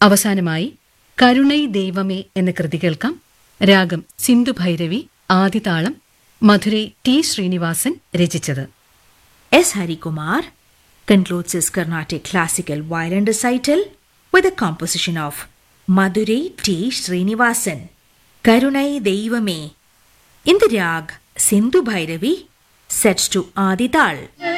അവസാനമായി കരുണൈ ദൈവമേ എന്ന കൃതി കേൾക്കാം. രാഗം സിന്ധുഭൈരവി, ആദിതാളം മധുരൈ ടി ശ്രീനിവാസൻ രചിച്ചത്. S. Harikumar concludes his Carnatic classical violin recital with a composition of Madurai T. Srinivasan, Karunai Deivame, in the rag Sindhu Bhairavi, set to Adi Tal.